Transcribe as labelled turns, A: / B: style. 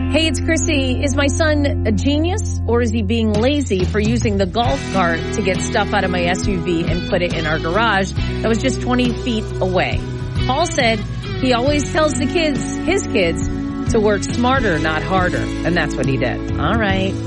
A: Hey, it's Chrissy. Is my son a genius, or is he being lazy for using the golf cart to get stuff out of my SUV and put it in our garage that was just 20 feet away? Paul said he always tells his kids, to work smarter, not harder. And that's what he did. All right.